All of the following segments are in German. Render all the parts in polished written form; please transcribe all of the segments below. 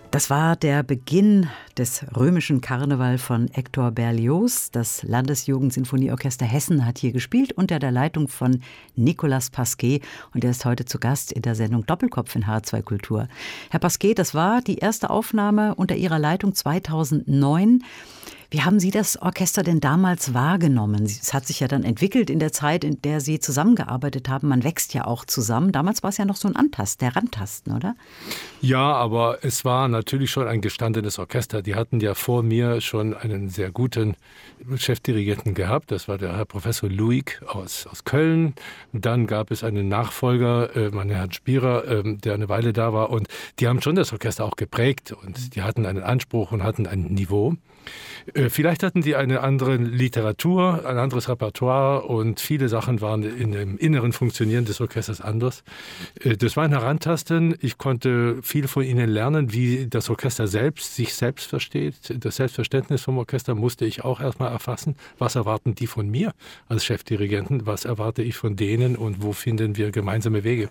Das war der Beginn des römischen Karneval von Hector Berlioz. Das Landesjugendsinfonieorchester Hessen hat hier gespielt unter der Leitung von Nicolas Pasquet. Und er ist heute zu Gast in der Sendung Doppelkopf in H2 Kultur. Herr Pasquet, das war die erste Aufnahme unter Ihrer Leitung 2009. Wie haben Sie das Orchester denn damals wahrgenommen? Es hat sich ja dann entwickelt in der Zeit, in der Sie zusammengearbeitet haben. Man wächst ja auch zusammen. Damals war es ja noch so ein Rantasten, oder? Ja, aber es war natürlich schon ein gestandenes Orchester. Die hatten ja vor mir schon einen sehr guten Chefdirigenten gehabt. Das war der Herr Professor Luig aus Köln. Dann gab es einen Nachfolger, meinen Herrn Spierer, der eine Weile da war. Und die haben schon das Orchester auch geprägt. Und die hatten einen Anspruch und hatten ein Niveau. Vielleicht hatten die eine andere Literatur, ein anderes Repertoire und viele Sachen waren in dem inneren Funktionieren des Orchesters anders. Das war ein Herantasten. Ich konnte viel von ihnen lernen, wie das Orchester sich selbst versteht. Das Selbstverständnis vom Orchester musste ich auch erstmal erfassen. Was erwarten die von mir als Chefdirigenten? Was erwarte ich von denen und wo finden wir gemeinsame Wege?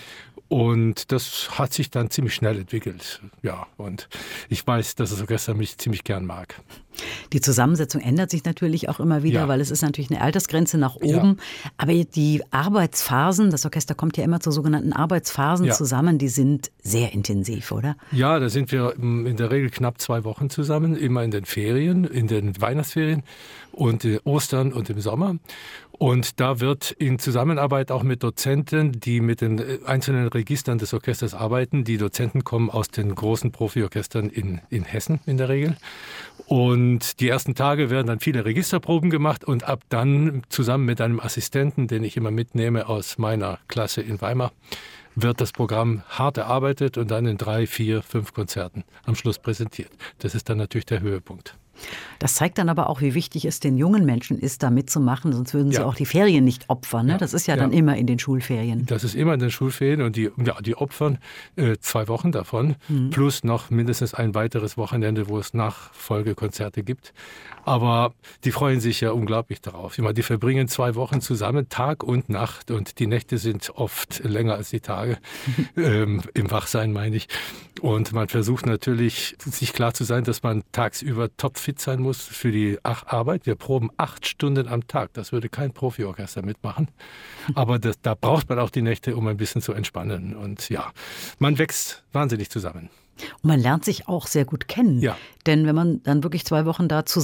Und das hat sich dann ziemlich schnell entwickelt. Ja, und ich weiß, dass das Orchester mich ziemlich gern mag. Die Zusammensetzung ändert sich natürlich auch immer wieder, weil es ist natürlich eine Altersgrenze nach oben. Ja. Aber die Arbeitsphasen, das Orchester kommt ja immer zu sogenannten Arbeitsphasen zusammen, die sind sehr intensiv, oder? Ja, da sind wir in der Regel knapp 2 Wochen zusammen, immer in den Ferien, in den Weihnachtsferien und Ostern und im Sommer. Und da wird in Zusammenarbeit auch mit Dozenten, die mit den einzelnen Registern des Orchesters arbeiten. Die Dozenten kommen aus den großen Profiorchestern in Hessen in der Regel. Und die ersten Tage werden dann viele Registerproben gemacht und ab dann zusammen mit einem Assistenten, den ich immer mitnehme aus meiner Klasse in Weimar, wird das Programm hart erarbeitet und dann in 3, 4, 5 Konzerten am Schluss präsentiert. Das ist dann natürlich der Höhepunkt. Das zeigt dann aber auch, wie wichtig es den jungen Menschen ist, da mitzumachen, sonst würden sie auch die Ferien nicht opfern. Ne? Das ist ja dann immer in den Schulferien. Das ist immer in den Schulferien und die opfern 2 Wochen davon, plus noch mindestens ein weiteres Wochenende, wo es Nachfolgekonzerte gibt. Aber die freuen sich ja unglaublich darauf. Ich meine, die verbringen 2 Wochen zusammen, Tag und Nacht, und die Nächte sind oft länger als die Tage, im Wachsein meine ich. Und man versucht natürlich, sich klar zu sein, dass man tagsüber topfit sein muss für die Arbeit. Wir proben 8 Stunden am Tag. Das würde kein Profiorchester mitmachen. Aber da braucht man auch die Nächte, um ein bisschen zu entspannen. Und ja, man wächst wahnsinnig zusammen. Und man lernt sich auch sehr gut kennen. Ja. Denn wenn man dann wirklich 2 Wochen da zusammen